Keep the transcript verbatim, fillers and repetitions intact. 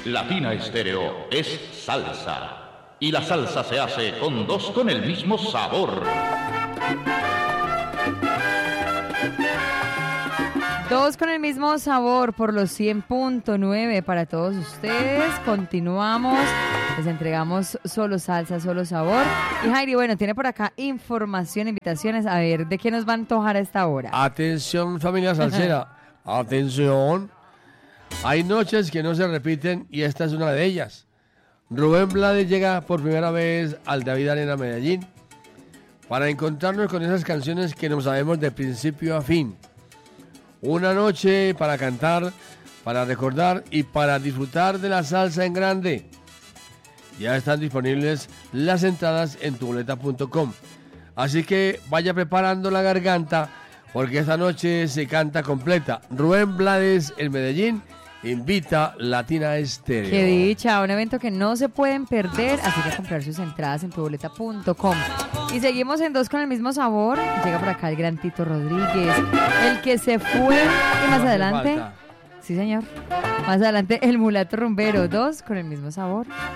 Latina Estéreo es salsa. Y la salsa se hace con dos con el mismo sabor. Dos con el mismo sabor por los cien punto nueve para todos ustedes. Continuamos. Les entregamos solo salsa, solo sabor. Y Jairi, bueno, tiene por acá información, invitaciones. A ver, ¿de qué nos va a antojar a esta hora? Atención, familia salsera. Atención. Hay noches que no se repiten y esta es una de ellas. Rubén Blades llega por primera vez al David Arena Medellín para encontrarnos con esas canciones que nos sabemos de principio a fin. Una noche para cantar, para recordar y para disfrutar de la salsa en grande. Ya están disponibles las entradas en tuboleta punto com. Así que vaya preparando la garganta porque esta noche se canta completa. Rubén Blades en Medellín invita Latina Estéreo. Qué dicha, un evento que no se pueden perder, así que comprar sus entradas en tuboleta punto com. Y seguimos en Dos con el mismo sabor. Llega por acá el gran Tito Rodríguez, el que se fue. Y más adelante, sí señor, más adelante el mulato rumbero. Dos con el mismo sabor.